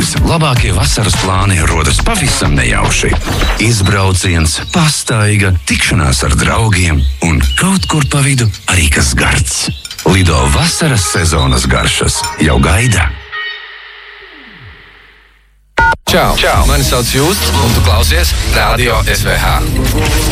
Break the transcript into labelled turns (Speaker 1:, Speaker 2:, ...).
Speaker 1: Dažreiz labākie vasaras plāni rodas pavisam nejauši. Izbrauciens, pastaiga, tikšanās ar draugiem un kaut kur pa vidu arī kas gards. Lido vasaras sezonas garšas jau gaida.
Speaker 2: Čau! Mani sauc Justs, un tu klausies Radio SVH.